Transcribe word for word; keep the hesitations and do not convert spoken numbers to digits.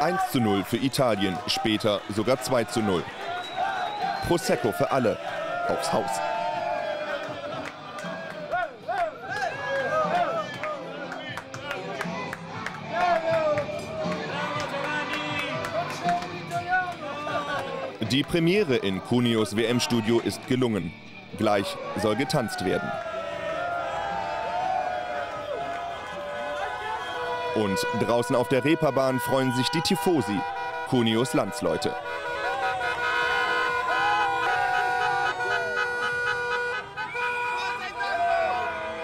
eins zu null für Italien, später sogar zwei zu null. Prosecco für alle, aufs Haus. Die Premiere in Cuneos W M-Studio ist gelungen. Gleich soll getanzt werden. Und draußen auf der Reeperbahn freuen sich die Tifosi, Cuneos Landsleute.